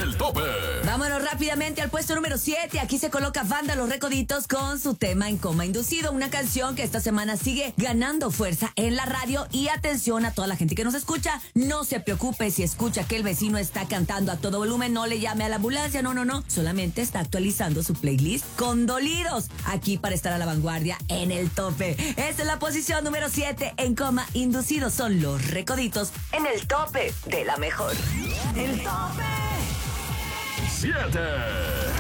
El Tope. Vámonos rápidamente al puesto número 7. Aquí se coloca Banda Los Recoditos con su tema En Coma Inducido. Una canción que esta semana sigue ganando fuerza en la radio. Y atención a toda la gente que nos escucha. No se preocupe si escucha que el vecino está cantando a todo volumen. No le llame a la ambulancia. No. Solamente está actualizando su playlist con Dolidos. Aquí para estar a la vanguardia en El Tope. Esta es la posición número 7. En Coma Inducido son Los Recoditos en El Tope de la mejor. El Tope. 7.